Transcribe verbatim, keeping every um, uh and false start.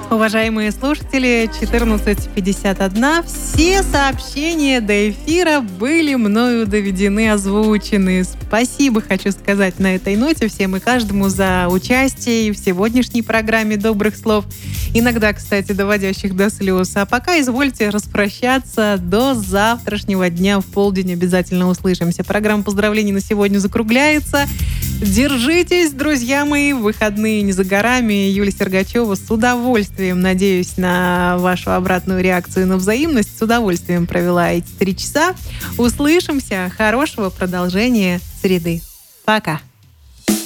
Уважаемые слушатели, четырнадцать пятьдесят один. Все сообщения до эфира были мною доведены, озвучены. Спасибо, хочу сказать на этой ноте всем и каждому за участие в сегодняшней программе добрых слов. Иногда, кстати, доводящих до слез. А пока извольте распрощаться до завтрашнего дня в полдень. Обязательно услышимся. Программа поздравлений на сегодня закругляется. Держитесь, друзья мои, выходные не за горами. Юлия Сергачева с удовольствием, надеюсь на вашу обратную реакцию на взаимность, с удовольствием провела эти три часа. Услышимся. Хорошего продолжения среды. Пока.